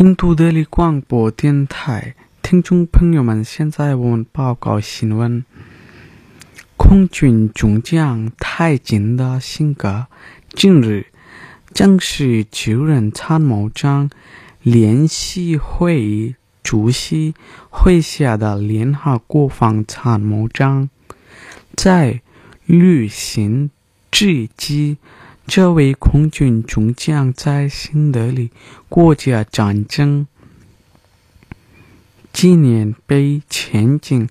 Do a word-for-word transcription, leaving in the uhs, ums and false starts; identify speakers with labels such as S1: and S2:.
S1: 印度德里广播电台听众朋友们，现在我们报告新闻。空军中将太监的性格，近日正式就任参谋长联席会议主席麾下的联合国防参谋长。在履行之际，这位空军中将在新德里国家战争纪念碑前进